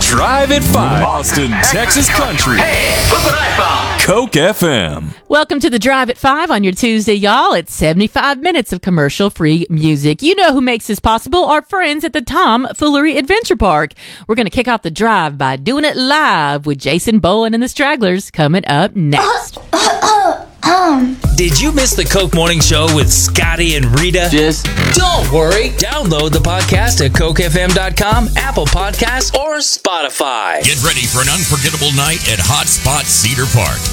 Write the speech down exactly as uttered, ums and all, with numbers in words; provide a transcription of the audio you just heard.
Drive at five, Austin, Texas Country. Hey, look what I found. Coke F M. Welcome to the Drive at five on your Tuesday, y'all. It's seventy-five minutes of commercial-free music. You know who makes this possible? Our friends at the Tom Foolery Adventure Park. We're going to kick off the drive by doing it live with Jason Bowen and the Stragglers coming up next. Did you miss the Coke Morning Show with Scotty and Rita? Just Don't worry. Download the podcast at coke f m dot com, Apple Podcasts, or Spotify. Get ready for an unforgettable night at Hot Spot Cedar Park.